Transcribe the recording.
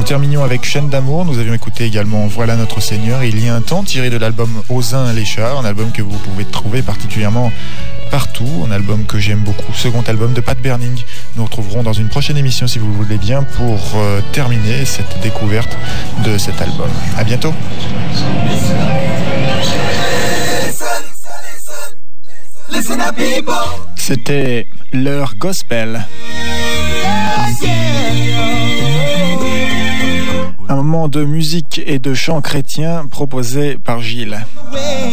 terminions avec Chaîne d'amour. Nous avions écouté également Voilà notre Seigneur, il y a un temps, tiré de l'album Ozin les Chars, un album que vous pouvez trouver particulièrement partout, un album que j'aime beaucoup, second album de Pat Berning. Nous retrouverons dans une prochaine émission, si vous voulez bien, pour terminer cette découverte de cet album. À bientôt. C'était l'heure gospel. Un moment de musique et de chant chrétien proposé par Gilles.